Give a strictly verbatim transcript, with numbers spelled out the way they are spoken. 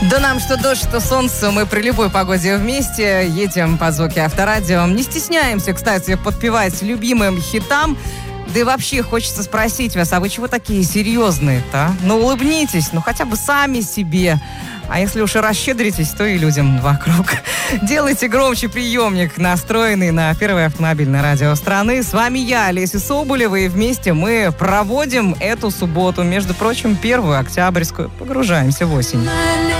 Да нам что дождь, что солнце, мы при любой погоде вместе едем по звуке Авторадио. Не стесняемся, кстати, подпевать любимым хитам. Да и вообще хочется спросить вас, а вы чего такие серьезные-то? Ну улыбнитесь, ну хотя бы сами себе. А если уж и расщедритесь, то и людям вокруг. Делайте громче приемник, настроенный на первое автомобильное радио страны. С вами я, Олеся Соболева, и вместе мы проводим эту субботу, между прочим, первую октябрьскую. Погружаемся в осень.